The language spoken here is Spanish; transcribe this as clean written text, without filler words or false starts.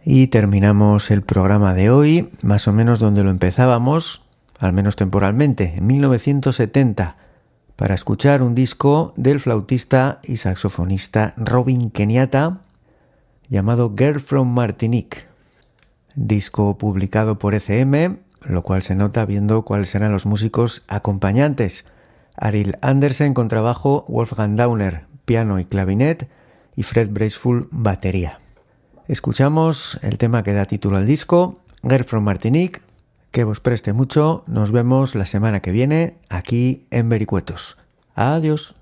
Y terminamos el programa de hoy, más o menos donde lo empezábamos, al menos temporalmente, en 1970, para escuchar un disco del flautista y saxofonista Robin Kenyatta llamado Girl from Martinique. Disco publicado por ECM, lo cual se nota viendo cuáles eran los músicos acompañantes. Ariel Andersen, contrabajo, Wolfgang Dauner, piano y clavinet, y Fred Braceful, batería. Escuchamos el tema que da título al disco, Girl from Martinique. Que vos preste mucho, nos vemos la semana que viene aquí en Vericuetos. Adiós.